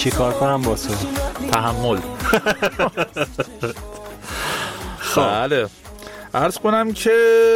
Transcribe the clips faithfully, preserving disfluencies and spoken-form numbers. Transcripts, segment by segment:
چی کار کنم با تو؟ تحمل. بله عرض کنم که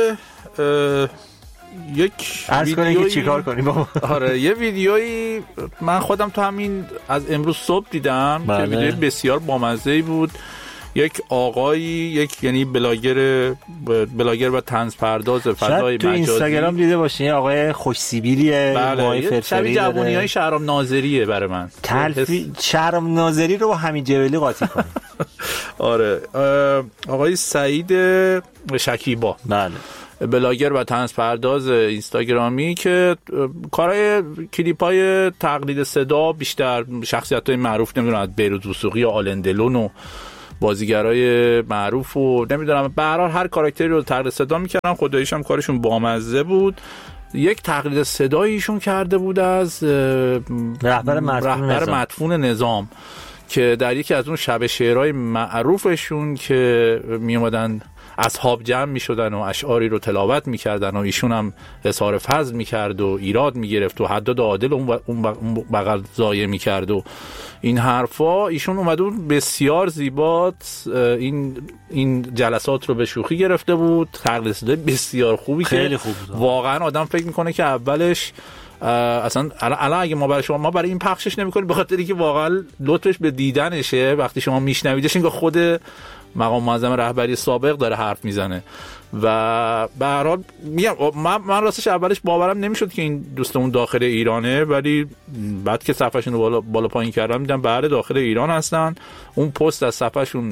یک عرض کنم که چی کار کنی بابا. آره یه ویدیویی من خودم تو همین از امروز صبح دیدم بله. که ویدیو بسیار بامزه‌ای بود. یک آقایی یک یعنی بلاگر بلاگر و طنز پرداز فضای مجازی تو اینستاگرام دیده باشین یه آقای خوش سیبیلیه بله یه شبیه جوونیای شهرام ناظریه برای من تلفی شهرام ناظری رو با همین جبلی قاطی کنیم. آره آقای سعید شکیبا بله بلاگر و طنز پرداز اینستاگرامی که کارهای کلیپای تقلید صدا بیشتر شخصیت‌های معروف نمیدونم از بیروت وثوقی یا آلن دلون و بازیگرای معروف و نمیدونم به هر حال هر کاراکتری رو تقلید صدا میکردن. خداییش هم کارشون بامزه بود. یک تقلید صدایی ایشون کرده بود از رهبر مدفون رهبر مدفون نظام که در یکی از اون شب شعرهای معروفشون که میومدن اصحاب جمع میشدن و اشعاری رو تلاوت میکردن و ایشون هم اظهار فضل میکرد و ایراد میگرفت و حداد عادل اون بغل ضایع میکرد و این حرفا. ایشون اومده بود بسیار زیبات این این جلسات رو به شوخی گرفته بود. تقلید صدای بسیار خوبی خیلی که خوب واقعا آدم فکر میکنه که اولش اصلا الان اگه ما برای شما ما برای این پخشش نمیکنیم به خاطر اینکه واقعا لطفش به دیدنشه. وقتی شما میشنویدش اینکه خود مقام معظم رهبری سابق داره حرف میزنه و به هر حال میگم من, من راستش اولش باورم نمیشد که این دوستمون داخل ایرانه، ولی بعد که صفحه‌شون رو بالا, بالا پایین کردم دیدم بله داخل ایران هستن. اون پست از صفحه‌شون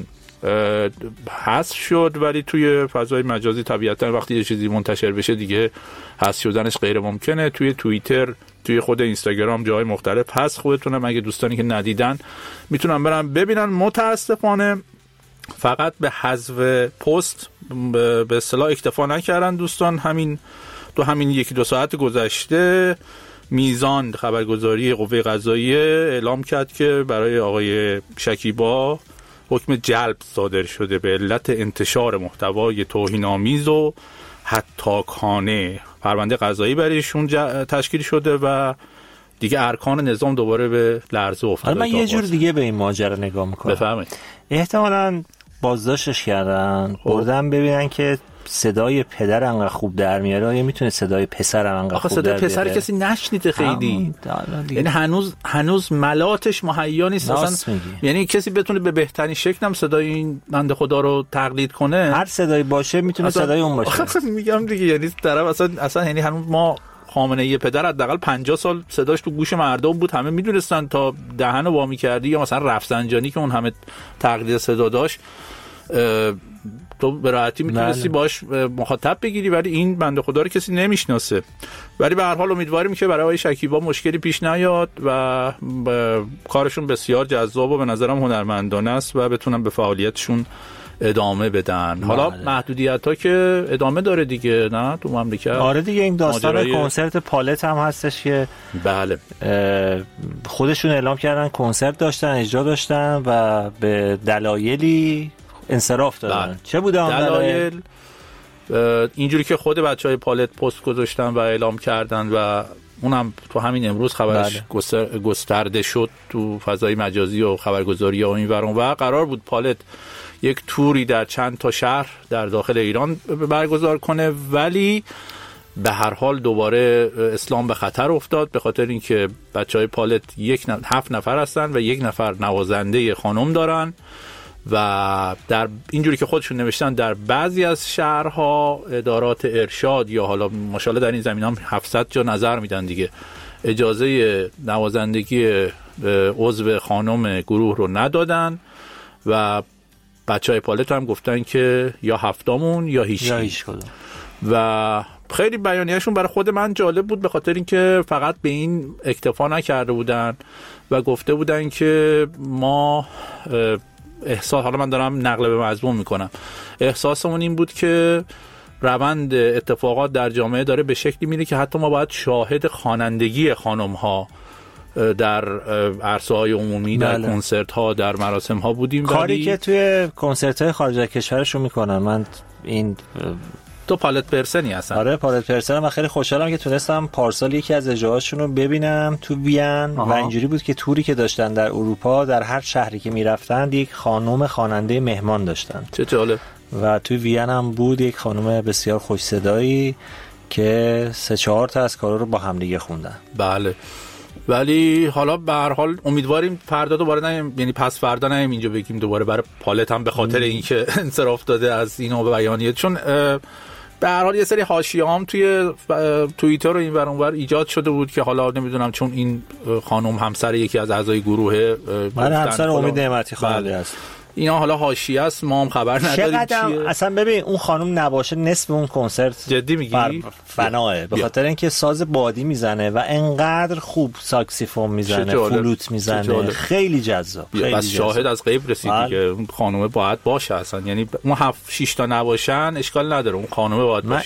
حذف شد ولی توی فضای مجازی طبیعتا وقتی یه چیزی منتشر بشه دیگه حذف شدنش غیر ممکنه. توی توییتر توی خود اینستاگرام جای مختلف هست. خودتونم اگه دوستانی که ندیدن میتونن برن ببینن. متاسفانه فقط به حذف پست به اصطلاح اکتفا نکردن دوستان. همین تو همین یکی دو ساعت گذشته میزان خبرگزاری قوه قضاییه اعلام کرد که برای آقای شکیبا حکم جلب صادر شده به علت انتشار محتوای توهین‌آمیز و هتاکانه. پرونده قضایی برایشون تشکیل شده و دیگه ارکان نظام دوباره به لرزه افتاده. من یه جور دیگه به این ماجرا نگاه میکنم. بفرمایید. احتمالاً بازداشتش کردن بردن ببینن که صدای پدر انقدر خوب در میاره یا میتونه صدای پسر انقدر خوب در بیاره. صدای پسر کسی نشنیده خیلی، یعنی هنوز هنوز ملاتش مهیا نیست اصلا. یعنی کسی بتونه به بهترین شکل هم صدای این بنده خدا رو تقلید کنه. هر صدایی باشه میتونه صدای اون باشه. میگم دیگه یعنی طرف اصلا اصلا یعنی هنوز ما خامنه ای پدر حداقل پنجاه سال صداش تو گوش مردم بود، همه میدونستن تا دهنو وا می‌کردی یا مثلا رفسنجانی که اون همه تقلید صدا داشت تو به راحتی میتونستی باش مخاطب بگیری، ولی این بنده خدا رو کسی نمیشناسه. ولی به هر حال امیدواریم که برای آقای شکیبا مشکلی پیش نیاد و کارشون بسیار جذاب و به نظرم هنرمندانه است و بتونن به فعالیتشون ادامه بدن. حالا محدودیت‌ها که ادامه داره دیگه نه تو مملکت. آره دیگه این داستان ماجرای... کنسرت پالت هم هستش که بله خودشون اعلام کردن کنسرت داشتن اجرا داشتن و به دلایلی انصراف دادن. بله. چه بوده اون دلایل؟ اینجوری که خود بچهای پالت پست گذاشتن و اعلام کردن و اونم تو همین امروز خبرش بله. گستر... گسترده شد تو فضای مجازی و خبرگزاری و این ورون و قرار بود پالت یک توری در چند تا شهر در داخل ایران برگزار کنه، ولی به هر حال دوباره اسلام به خطر افتاد به خاطر اینکه بچهای پالت یک نف... هفت نفر هستن و یک نفر نوازنده خانم دارن و در اینجوری که خودشون نوشتن در بعضی از شهرها ادارات ارشاد یا حالا ماشاءالله در این زمین هم هفتصد جا نظر میدن دیگه اجازه نوازندگی عضو خانم گروه رو ندادن و بچهای پالت هم گفتن که یا هفتامون یا هیچ هیچ و خیلی بیانیه‌شون برای خود من جالب بود به خاطر اینکه فقط به این اکتفا نکرده بودن و گفته بودن که ما احساس، حالا من دارم نقل به مضمون میکنم، احساسمون این بود که روند اتفاقات در جامعه داره به شکلی میره که حتی ما باید شاهد خوانندگی خانم ها در عرصه های عمومی بله. در کنسرت ها در مراسم ها بودیم. کاری که توی کنسرت های خارج از کشورشون میکنن من این تو پالت پرسنی هستن؟ آره پالت پرسنم و خیلی خوشحالم که تونستم پارسال یکی از اجراهاشون رو ببینم تو وین. و اینجوری بود که توری که داشتن در اروپا در هر شهری که میرفتن یک خانم خواننده مهمان داشتن. چه جالب. و تو وین هم بود یک خانم بسیار خوش صدایی که سه چهار تا از کارا رو با هم دیگه خوندن. بله. ولی حالا به هر حال امیدواریم فردا دوباره نیم، یعنی پس فردا نیم اینجا بگیم دوباره برای پالت هم به خاطر اینکه انصراف داده از اینو به بیانیه، چون به هر حال یه سری حاشیه‌ام توی توییتر و این ور اون ور ایجاد شده بود که حالا نمیدونم چون این خانم همسر یکی از اعضای گروه، من همسر امید نعمتی خانواده است، اینا حالا حاشیه است، ما هم خبر نداریم چیه. اصلا ببین اون خانم نباشه نصف اون کنسرت جدی میگی فناه، به خاطر اینکه ساز بادی میزنه و انقدر خوب ساکسیفون میزنه، فلوت میزنه، خیلی جذاب. بس شاهد از غیب رسید دیگه، اون خانم باید باشه اصلا، یعنی اون هفت شش تا نباشن اشکال نداره، اون خانم باید باشه.